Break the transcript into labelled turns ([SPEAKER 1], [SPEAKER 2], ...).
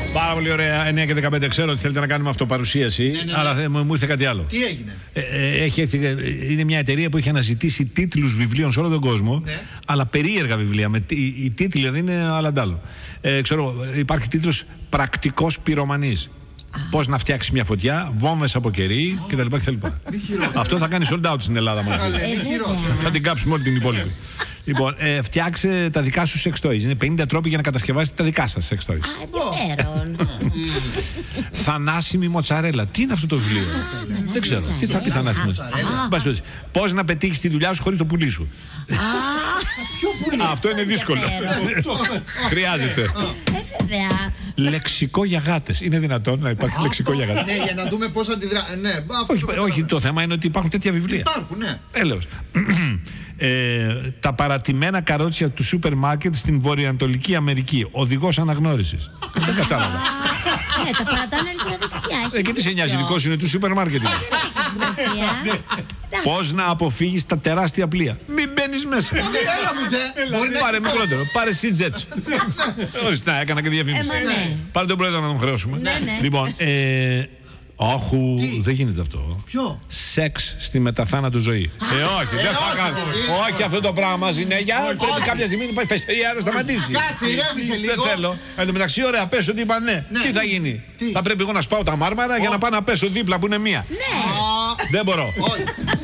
[SPEAKER 1] Πάρα πολύ ωραία. 9 και 15. Ξέρω ότι θέλετε να κάνουμε αυτοπαρουσίαση, αλλά μου ήρθε κάτι άλλο.
[SPEAKER 2] Τι έγινε?
[SPEAKER 1] Είναι μια εταιρεία που έχει αναζητήσει τίτλους βιβλίων σε όλο τον κόσμο, αλλά περίεργα βιβλία. Οι τίτλοι δεν είναι άλλαντάλλο. Ξέρω, υπάρχει τίτλος «Πρακτικός πυρομανής». Πώς να φτιάξει μια φωτιά, βόμβες από κερί κτλ. Αυτό θα κάνει sold out στην Ελλάδα μόνο. Θα την κάψουμε όλη την υπόλοιπη. Λοιπόν, φτιάξε τα δικά σου sex toys. Είναι 50 τρόποι για να κατασκευάσετε τα δικά σας sex toys.
[SPEAKER 3] Ενδιαφέρον.
[SPEAKER 1] Θανάσιμη μοτσαρέλα. Τι είναι αυτό το βιβλίο? Δεν ξέρω. Τι θα πει θανάσιμη μοτσαρέλα? Πώς να πετύχεις τη δουλειά σου χωρίς το πουλί σου. Αυτό είναι δύσκολο. Χρειάζεται.
[SPEAKER 3] Βέβαια.
[SPEAKER 1] Λεξικό για γάτες. Είναι δυνατόν να υπάρχει λεξικό για γάτες?
[SPEAKER 2] Ναι, για να δούμε πώς αντιδρά.
[SPEAKER 1] Όχι, το θέμα είναι ότι υπάρχουν τέτοια βιβλία.
[SPEAKER 2] Υπάρχουν, ναι.
[SPEAKER 1] Έλεος. Τα παρατημένα καρότσια του σούπερ μάρκετ στην βορειοανατολική Αμερική. Οδηγός αναγνώρισης. Δεν κατάλαβα.
[SPEAKER 3] Ναι, τα παρατάνε αριστερά-δεξιά.
[SPEAKER 1] Και τι σε νοιάζει, δικός είναι του σούπερ μάρκετ.
[SPEAKER 3] Δεν έχει σημασία.
[SPEAKER 1] Πώς να αποφύγεις τα τεράστια πλοία? Μην μπαίνεις μέσα. Πάρε μικρότερο. Πάρε Sea-Jets. Ορίστε, να έκανα και διαφήμιση. Πάρε τον πρόεδρο να τον χρεώσουμε. Λοιπόν, όχου, δεν γίνεται αυτό.
[SPEAKER 2] Ποιο?
[SPEAKER 1] Σεξ στη μεταθάνατο ζωή. Όχι, δεν θα κάνω. Όχι, αυτό το πράγμα είναι για πρέπει κάποια στιγμή να πες η αέρα σταματήσει.
[SPEAKER 2] Κάτσε, ηρέμησε λίγο.
[SPEAKER 1] Δεν θέλω. Εν τω μεταξύ, ωραία, πες ότι είπα ναι. Τι θα γίνει? Θα πρέπει εγώ να σπάω τα μάρμαρα για να πάω να πέσω δίπλα που είναι μία.
[SPEAKER 3] Ναι.
[SPEAKER 1] Δεν μπορώ.